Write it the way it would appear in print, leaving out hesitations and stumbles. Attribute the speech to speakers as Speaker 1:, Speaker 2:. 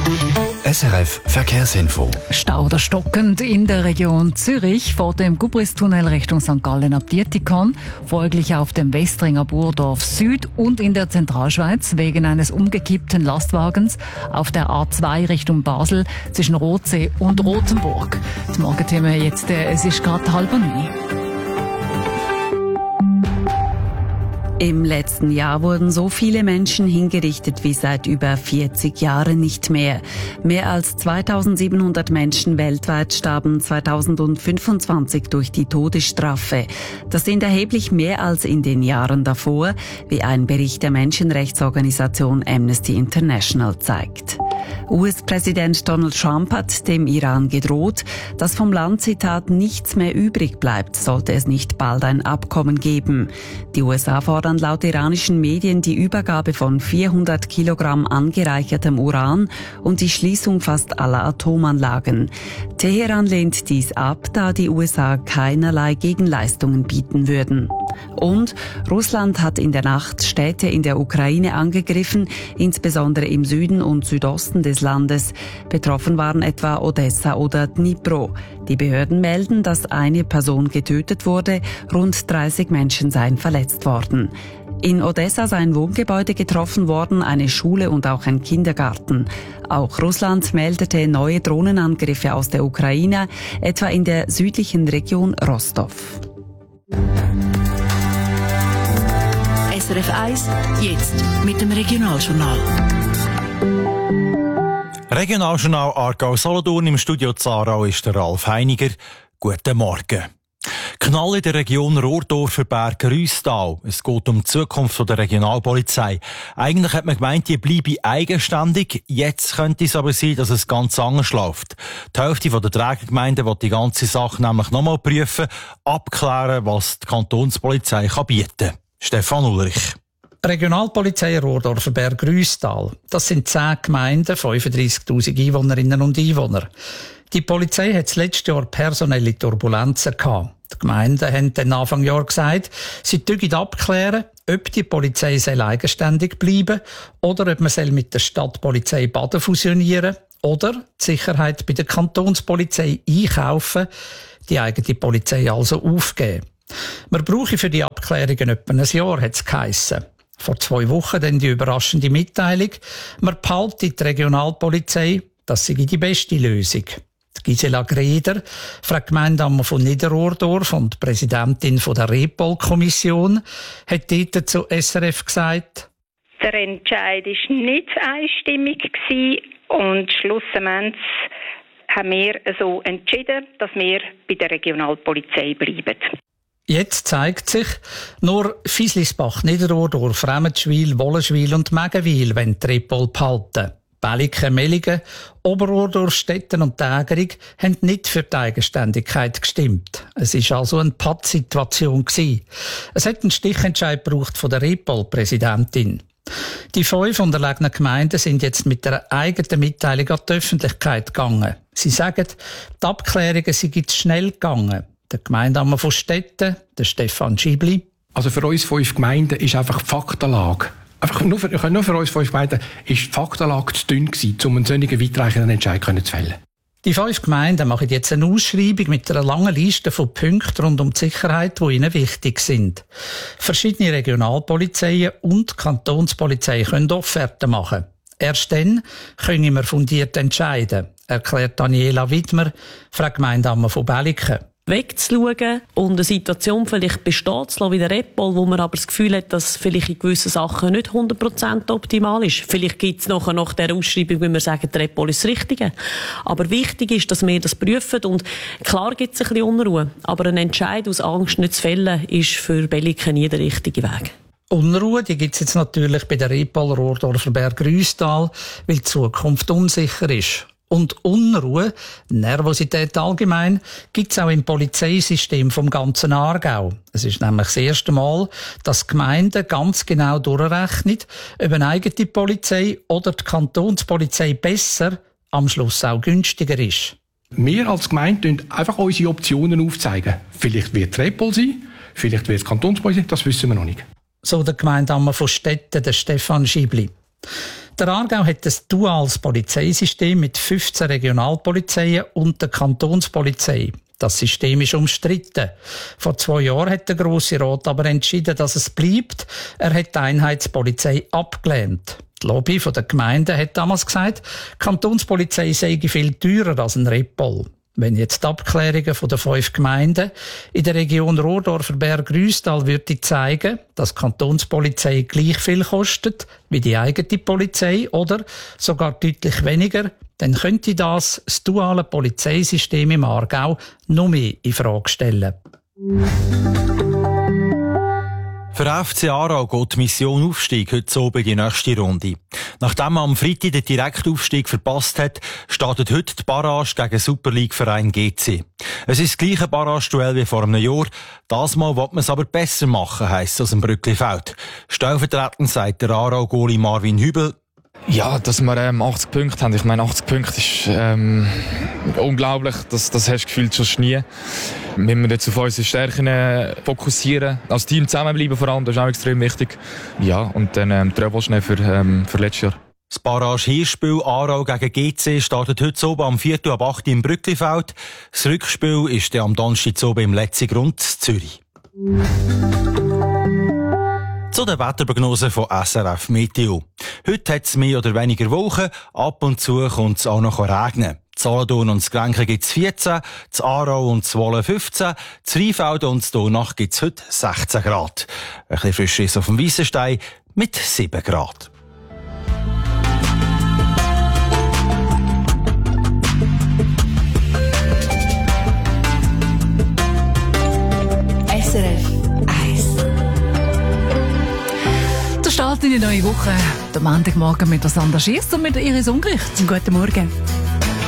Speaker 1: SRF Verkehrsinfo.
Speaker 2: Stau oder stockend in der Region Zürich vor dem Gubristunnel Richtung St. Gallen ab Dietikon, folglich auf dem Westringer Burdorf Süd und in der Zentralschweiz wegen eines umgekippten Lastwagens auf der A2 Richtung Basel zwischen Rothsee und Rothenburg. Das Morgenthema jetzt, es ist gerade 8:30.
Speaker 3: Im letzten Jahr wurden so viele Menschen hingerichtet wie seit über 40 Jahren nicht mehr. Mehr als 2700 Menschen weltweit starben 2025 durch die Todesstrafe. Das sind erheblich mehr als in den Jahren davor, wie ein Bericht der Menschenrechtsorganisation Amnesty International zeigt. US-Präsident Donald Trump hat dem Iran gedroht, dass vom Land, Zitat, nichts mehr übrig bleibt, sollte es nicht bald ein Abkommen geben. Die USA fordern laut iranischen Medien die Übergabe von 400 Kilogramm angereichertem Uran und die Schließung fast aller Atomanlagen. Teheran lehnt dies ab, da die USA keinerlei Gegenleistungen bieten würden. Und Russland hat in der Nacht Städte in der Ukraine angegriffen, insbesondere im Süden und Südosten des Landes. Betroffen waren etwa Odessa oder Dnipro. Die Behörden melden, dass eine Person getötet wurde, rund 30 Menschen seien verletzt worden. In Odessa seien Wohngebäude getroffen worden, eine Schule und auch ein Kindergarten. Auch Russland meldete neue Drohnenangriffe aus der Ukraine, etwa in der südlichen Region Rostov.
Speaker 4: SRF 1, jetzt mit dem Regionaljournal.
Speaker 5: Regionaljournal Aargau-Solothurn, im Studio Zarau ist der Ralf Heiniger. Guten Morgen. Knall in der Region Rohrdorfer Berg-Rüstal. Es geht um die Zukunft der Regionalpolizei. Eigentlich hat man gemeint, die bleibe eigenständig. Jetzt könnte es aber sein, dass es ganz anders läuft. Die Hälfte der Trägergemeinden will die ganze Sache nämlich nochmal prüfen, abklären, was die Kantonspolizei bieten kann. Stefan Ulrich.
Speaker 6: Regionalpolizei Rohrdorfer Berg-Rüstal. Das sind 10 Gemeinden, 35'000 Einwohnerinnen und Einwohner. Die Polizei hat das letzte Jahr personelle Turbulenzen gehabt. Die Gemeinden haben dann Anfang Jahr gesagt, sie dürfen abklären, ob die Polizei eigenständig bleiben oder ob man mit der Stadtpolizei Baden fusionieren oder die Sicherheit bei der Kantonspolizei einkaufen, die eigene Polizei also aufgeben. Man brauche für die Abklärungen etwa ein Jahr, hat es geheissen. Vor 2 Wochen dann die überraschende Mitteilung, man behaltet die Regionalpolizei, das sei die beste Lösung. Gisela Greder, Frau Gemeindeammer von Niederrohrdorf und Präsidentin der Repol-Kommission, hat dort zu SRF gesagt:
Speaker 7: Der Entscheid war nicht einstimmig und schlussendlich haben wir so entschieden, dass wir bei der Regionalpolizei bleiben.
Speaker 6: Jetzt zeigt sich, nur Fieslisbach, Niederrohrdorf, Remmetswil, Wollenschwil und Megenwil wollen die Repol behalten. Belliken, Melligen, Oberrohrdorf, Stetten und Tägerung haben nicht für die Eigenständigkeit gestimmt. Es war also eine Pattsituation. Es hat einen Stichentscheid gebraucht von der Repol-Präsidentin. Die 5 unterlegenen Gemeinden sind jetzt mit einer eigenen Mitteilung an die Öffentlichkeit gegangen. Sie sagen, die Abklärungen sind schnell gegangen. Der Gemeindeammer von Stetten, der Stefan Schibli.
Speaker 8: Also für uns 5 Gemeinden ist einfach die Faktenlage. Nur für uns 5 Gemeinden ist die Faktenlage zu dünn gewesen, um einen solchen weitreichenden Entscheid zu fällen.
Speaker 6: Die 5 Gemeinden machen jetzt eine Ausschreibung mit einer langen Liste von Punkten rund um die Sicherheit, die ihnen wichtig sind. Verschiedene Regionalpolizeien und die Kantonspolizei können Offerten machen. Erst dann können wir fundiert entscheiden, erklärt Daniela Widmer, Frau Gemeindeammer von Belliken.
Speaker 9: Wegzuschauen und eine Situation vielleicht bestehen zu lassen wie der Repol, wo man aber das Gefühl hat, dass vielleicht in gewissen Sachen nicht 100% optimal ist. Vielleicht gibt es nachher nach der Ausschreibung, wenn wir sagen, der Repol ist das Richtige. Aber wichtig ist, dass wir das prüfen und klar gibt es ein bisschen Unruhe, aber ein Entscheid aus Angst nicht zu fällen, ist für Belliken nie der richtige Weg.
Speaker 6: Unruhe, die gibt es jetzt natürlich bei der Repol Rohrdorfer Berg-Rüstal, weil die Zukunft unsicher ist. Und Unruhe, Nervosität allgemein, gibt es auch im Polizeisystem vom ganzen Aargau. Es ist nämlich das erste Mal, dass die Gemeinden ganz genau durchrechnen, ob eine eigene Polizei oder die Kantonspolizei besser, am Schluss auch günstiger ist.
Speaker 8: Wir als Gemeinde aufzeigen einfach unsere Optionen aufzeigen. Vielleicht wird die Repol sein, vielleicht wird es die Kantonspolizei, das wissen wir noch nicht.
Speaker 6: So der Gemeindeammer von Stetten, der Stefan Schibli. Der Aargau hat ein duales Polizeisystem mit 15 Regionalpolizeien und der Kantonspolizei. Das System ist umstritten. Vor 2 Jahren hat der Grosse Rat aber entschieden, dass es bleibt. Er hat die Einheitspolizei abgelehnt. Die Lobby der Gemeinden hat damals gesagt, die Kantonspolizei sei viel teurer als ein Repol. Wenn jetzt die Abklärungen der 5 Gemeinden in der Region Rohrdorfer-Berg-Rüstal würde zeigen, dass die Kantonspolizei gleich viel kostet wie die eigene Polizei oder sogar deutlich weniger, dann könnte das duale Polizeisystem im Aargau noch mehr in Frage stellen.
Speaker 5: Für FC Aarau geht die Mission Aufstieg heute Abend in die nächste Runde. Nachdem man am Freitag den Direktaufstieg verpasst hat, startet heute die Barrage gegen den Super League-Verein GC. Es ist das gleiche Barrage-Duell wie vor einem Jahr. Das Mal will man es aber besser machen, heisst es aus dem Brücklifeld. Stellvertretend sagt der Aarau-Goalie Marvin Hübel:
Speaker 1: Ja, dass wir 80 Punkte haben. Ich meine, 80 Punkte ist unglaublich. Das hast du gefühlt schon nie. Wir müssen jetzt auf unsere Stärken fokussieren. Als Team zusammenbleiben vor allem, das ist auch extrem wichtig. Ja, und dann die Revanche nehmen für letztes Jahr.
Speaker 5: Das Barrage-Hinspiel Aarau gegen GC startet heute oben am 4. ab 8. im Brücklifeld. Das Rückspiel ist dann am Donnerstag oben im Letzigrund in Zürich. Zu den Wetterprognosen von SRF Meteo. Heute hat es mehr oder weniger Wolken, ab und zu kommt es auch noch regnen. Solothurn und Grenchen gibt es 14, zu Aarau und Zwolle 15, zu Rheinfelden und Donach gibt es heute 16 Grad. Ein bisschen frischer ist auf dem Weissenstein mit 7 Grad.
Speaker 4: SRF 1.
Speaker 2: Der Start in die neue Woche. Der Montagmorgen mit der Sandra Schiess und mit der Iris Ungericht.
Speaker 10: Guten Morgen.